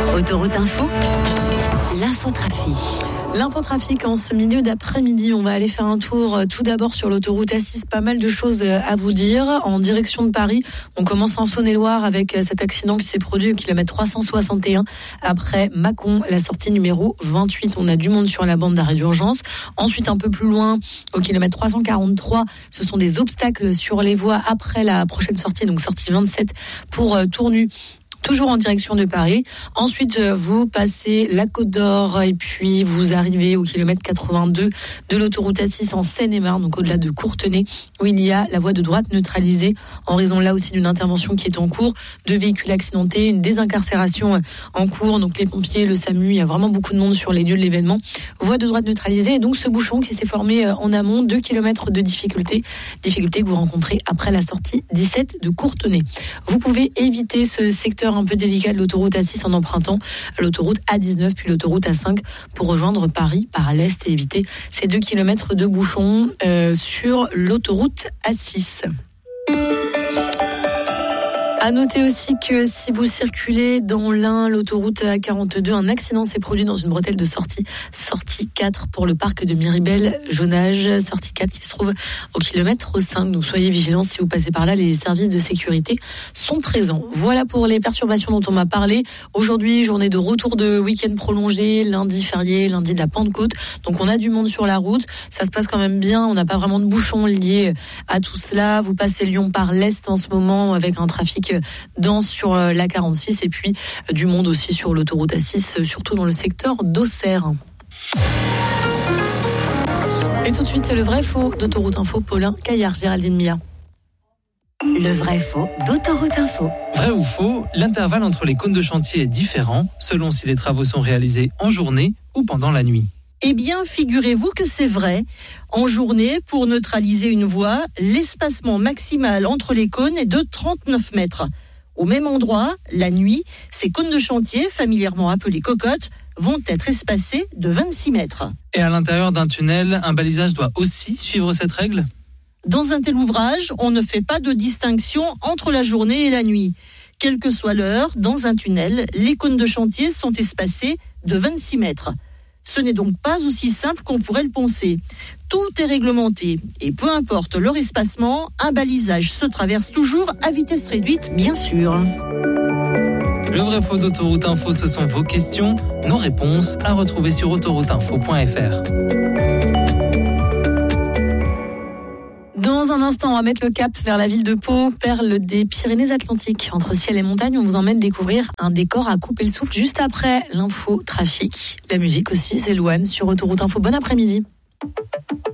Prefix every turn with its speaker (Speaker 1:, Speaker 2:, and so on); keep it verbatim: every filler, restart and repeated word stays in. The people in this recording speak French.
Speaker 1: Autoroute Info, l'infotrafic.
Speaker 2: L'infotrafic en ce milieu d'après-midi, on va aller faire un tour tout d'abord sur l'autoroute A six, pas mal de choses à vous dire. En direction de Paris, on commence en Saône-et-Loire avec cet accident qui s'est produit au kilomètre trois cent soixante et un après Mâcon, la sortie numéro vingt-huit. On a du monde sur la bande d'arrêt d'urgence. Ensuite, un peu plus loin, au kilomètre trois cent quarante-trois, ce sont des obstacles sur les voies après la prochaine sortie, donc sortie vingt-sept pour Tournu. Toujours en direction de Paris. Ensuite, vous passez la Côte d'Or et puis vous arrivez au kilomètre quatre-vingt-deux de l'autoroute A six en Seine-et-Marne, donc au-delà de Courtenay, où il y a la voie de droite neutralisée en raison là aussi d'une intervention qui est en cours, deux véhicules accidentés, une désincarcération en cours, donc les pompiers, le SAMU, il y a vraiment beaucoup de monde sur les lieux de l'événement. Voie de droite neutralisée et donc ce bouchon qui s'est formé en amont, deux kilomètres de difficulté, difficulté que vous rencontrez après la sortie dix-sept de Courtenay. Vous pouvez éviter ce secteur un peu délicat de l'autoroute A six en empruntant l'autoroute A dix-neuf puis l'autoroute A cinq pour rejoindre Paris par l'est et éviter ces deux kilomètres de bouchons euh, sur l'autoroute A six. À noter aussi que si vous circulez dans l'Ain, l'autoroute A quarante-deux, un accident s'est produit dans une bretelle de sortie, sortie quatre pour le parc de Miribel-Jonage, sortie quatre qui se trouve au kilomètre cinq. Donc soyez vigilants si vous passez par là, les services de sécurité sont présents. Voilà pour les perturbations dont on m'a parlé. Aujourd'hui, journée de retour de week-end prolongé, lundi férié, lundi de la Pentecôte. Donc on a du monde sur la route, ça se passe quand même bien, on n'a pas vraiment de bouchons liés à tout cela. Vous passez Lyon par l'est en ce moment avec un trafic dense sur la quarante-six et puis du monde aussi sur l'autoroute A six, surtout dans le secteur d'Auxerre. Et tout de suite, c'est le vrai faux d'Autoroute Info, Paulin Caillard, Géraldine Mia.
Speaker 1: Le vrai faux d'Autoroute Info.
Speaker 3: Vrai ou faux, l'intervalle entre les cônes de chantier est différent selon si les travaux sont réalisés en journée ou pendant la nuit.
Speaker 4: Eh bien, figurez-vous que c'est vrai. En journée, pour neutraliser une voie, l'espacement maximal entre les cônes est de trente-neuf mètres. Au même endroit, la nuit, ces cônes de chantier, familièrement appelés cocottes, vont être espacés de vingt-six mètres.
Speaker 3: Et à l'intérieur d'un tunnel, un balisage doit aussi suivre cette règle ?
Speaker 4: Dans un tel ouvrage, on ne fait pas de distinction entre la journée et la nuit. Quelle que soit l'heure, dans un tunnel, les cônes de chantier sont espacés de vingt-six mètres. Ce n'est donc pas aussi simple qu'on pourrait le penser. Tout est réglementé et peu importe leur espacement, un balisage se traverse toujours à vitesse réduite, bien sûr.
Speaker 3: Le vrai faux d'Autoroute Info, ce sont vos questions, nos réponses à retrouver sur autoroute info point f r.
Speaker 2: Dans un instant, on va mettre le cap vers la ville de Pau, perle des Pyrénées-Atlantiques. Entre ciel et montagne, on vous emmène découvrir un décor à couper le souffle juste après l'info trafic. La musique aussi, c'est Louane sur Autoroute Info. Bon après-midi.